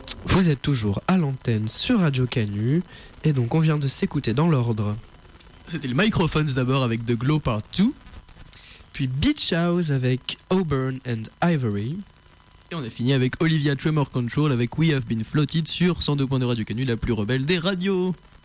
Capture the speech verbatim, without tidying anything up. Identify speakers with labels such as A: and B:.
A: Vous êtes toujours à l'antenne sur Radio Canu. Et donc on vient de s'écouter dans l'ordre.
B: C'était le Microphones d'abord avec The Glow Part deux.
A: Puis Beach House avec Auburn and Ivory.
B: Et on a fini avec Olivia Tremor Control avec We Have Been Floated sur cent deux point deux Radio Canu, la plus rebelle des radios.